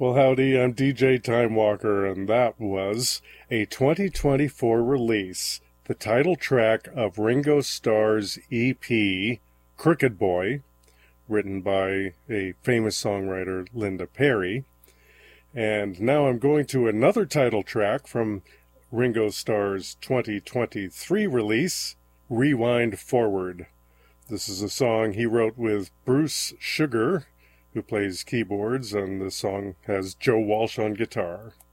Well, howdy, I'm DJ Time Walker, and that was a 2024 release, the title track of Ringo Starr's EP, Crooked Boy, written by a famous songwriter, Linda Perry. And now I'm going to another title track from Ringo Starr's 2023 release, Rewind Forward. This is a song he wrote with Bruce Sugar, who plays keyboards, and the song has Joe Walsh on guitar.